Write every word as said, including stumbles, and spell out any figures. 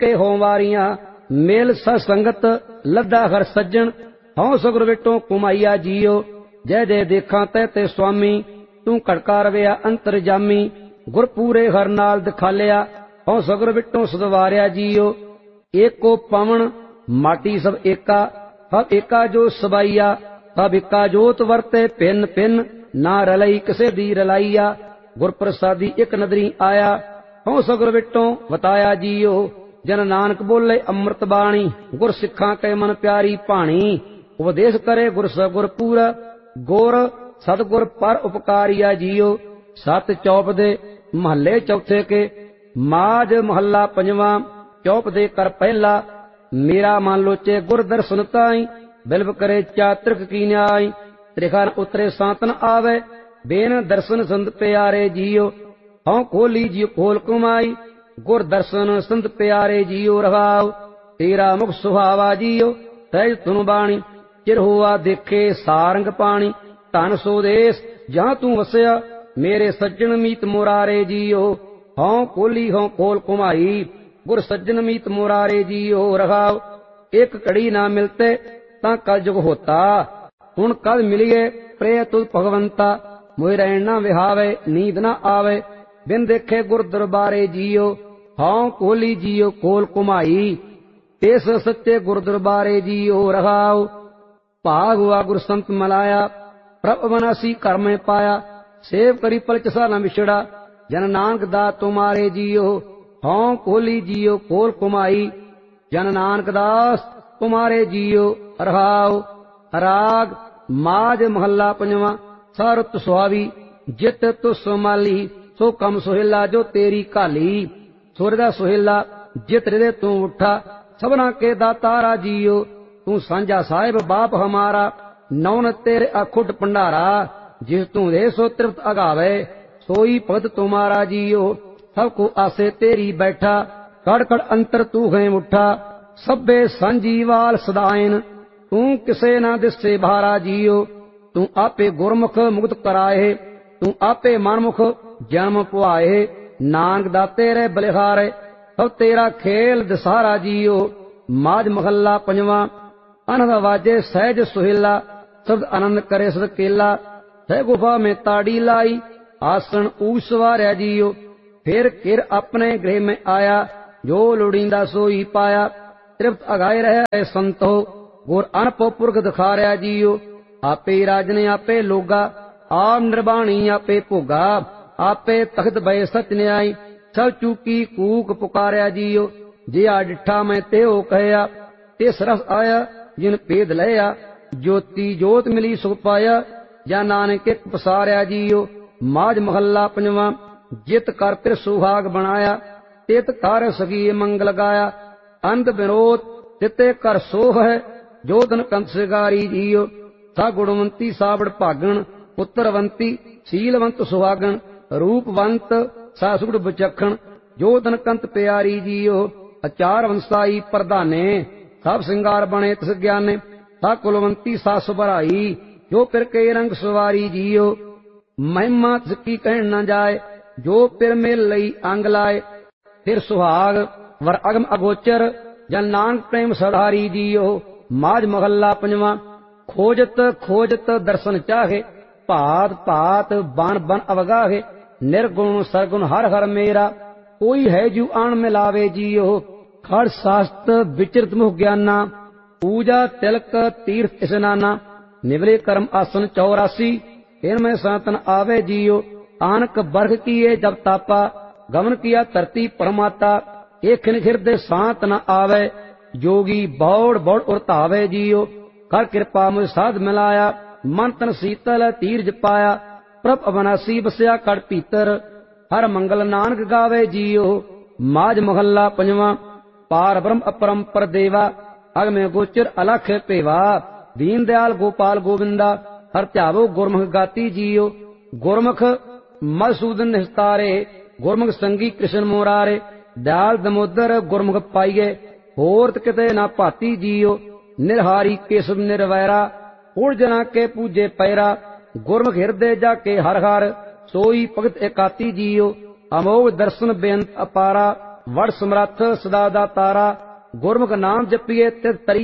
के हो वारियां मेल सत्संगत लद्दा हर सज्जन हौ सगुर विटों कुमाइया जियो जय जय देखा तै ते स्वामी तू घड़का रविया अंतर जामी गुर पूरे हर नाल दिखालिया हौ सगुर विटों सदवारिया जियो एको पवन माटी सब एका हब एका जो सबाइया हब एका जोत वरते पिन पिन ना रलई किसे दी रलाइया गुर प्रसादी एक नदरी आया हौ सगुर विटों बताया जियो जन नानक बोले अमृत बाणी गुर सिखा के मन प्यारी भाणी उपदेश करे गुर सगुर पूरा गुर सतगुर पर उपकारिया जियो सत चौप दे महले चौथे के माज महला पंजवा चौप दे कर पहला मेरा मन लोचे गुर दर्शन ताई बिल्व करे चातृक की न्याय त्रिखन उतरे सांतन आवे बेन दर्शन संत प्यारे जियो हौ खोली जियो खोल कुमाई गुर दर्शन संत प्यारे जियो रहाव तेरा मुख सुहावा जियो तैज तुन बाणी चिर हुआ देखे सारंग पानी धन सोदेश जहां तू वसया मेरे सज्जन मीत मुरारे जियो हौ खोली हौ खोल कुमाई गुर सज्जन मीत मुरारे जियो रहाव एक कड़ी ना मिलते ता कल जुग होता हुण कल मिलिए प्रिय तुल भगवंता मोहि रहन ना विहावे नींद ना आवे बिन देखे गुर दरबारे जियो हौ खोली जियो खोल कुमाई तेस सच्चे गुर दरबारे जियो रहाव भाग हुआ गुर संत मलाया प्रभ अविनाशी कर में पाया सेव करी पल चसा न विछड़ा जन नानक दास तुम्हारे जियो हौ खोली जियो खोल कुमाई जन नानक दास तुम्हारे जियो रहाव राग माज महला पंजवा सारुत सुहावी जित तु सुमाली सो कम सुहेला जो तेरी काली सुरदा सुहेला जित हृदय तू उठा सबना के दातारा जियो तू सांझा साहिब बाप हमारा नौन तेरे अखुट भंडारा जिस तू दे सो तृप्त अगावे सोई पद तुम्हारा जियो सबको आसे तेरी बैठा कड़ कड़ अंतर तू है उठा सब्बे संजीवाल सदायन तू किसे ना दिसे भारा जियो तू आपे गुरमुख मुक्त कराए तू आपे मनमुख जन्म पुआए नानक दा तेरे बलिहारे सब तेरा खेल दसारा जियो माज महला पंजवा अनहद वाजे सहज सुहेला शब्द आनंद करे सद केला सह गुफा में ताड़ी लाई आसन ऊस सवारिया जियो फिर किर अपने गृह में आया जो लोड़ींदा सोई पाया तृप्त अगाए रहा है संतो गुर अनपो पुरख दिखारिया जियो आपे राजने आपे लोगा आप निर्वाणी आपे भोगा आपे तख्त बय सच न्याय सब चूकी कूक पुकारिया जियो जे आ डिठा मैं ते हो कहया तिस रस आया जिन भेद लया ज्योति जोत मिली सुख पाया या नानक एक पसारिया जियो माज महला पंजवा जित कर फिर सुहाग बनाया तित कर सगी मंगल गाया अंत विरोध तिते कर सोह है जोधन कंत सिगारी जियो सा गुणवंती सावड़ भागण पुत्रवंती शीलवंत सुहागण रूपवंत सा सुगड़ बचखण जोधन कंत प्यारी जियो अचार वंसाई प्रधाने सब सिंगार बने तिस ज्ञाने सा कुलवंती सा सुभराई जो फिर के रंग सवारी जियो महिमा तिसकी कहन न जाए जो फिर मेल लई अंग लाए फिर सुहाग वर अगम अगोचर जन नानक प्रेम सधारी जियो माज महला पंजवा खोजत खोजत दर्शन चाहे भात भात बन बन अवगाहे निर्गुण सरगुण हर हर मेरा कोई है जू आन मिलावे जियो खड़ शास्त्र विचरित मुख ज्ञाना पूजा तिलक तीर्थ स्नाना निवले कर्म आसन चौरासी इनमें सनातन आवे जियो आनक बर्ख किए जब तापा गमन किया धरती परमाता एक हृदय शांत न आवे जोगी बौड़ बौड़ उड़तावे जियो कर कृपा मुझ साध मिलाया मन तन शीतल तीर्ज पाया प्रभ अविनाशी बसया कड़ पीतर हर मंगल नानक गावे जियो माज महला पंजवा पार ब्रह्म अपरंपर देवा अग में गोचर अलख पेवा दीन दयाल गोपाल गोविंदा हर ध्यावो गुरमुख गाती जियो गुरमुख मधुसूदन निस्तारे गुरमुख संगी कृष्ण मुरारे दयाल दमोदर गुरमुख पाइये होर किते ना भाती जियो निर्हारी केशव निर्वैरा उड़ जना के पूजे पैरा गुरमुख हृदय जाके हर हर सोई भगत एकाती जियो अमोघ दर्शन बेअंत अपारा ਵੜ ਸਮਰੱਥ ਸਦਾ ਦਾ ਤਾਰਾ। ਗੁਰਮੁਖ ਨਾਮ ਜਪੀਏ ਤਿਤ ਤਰੀ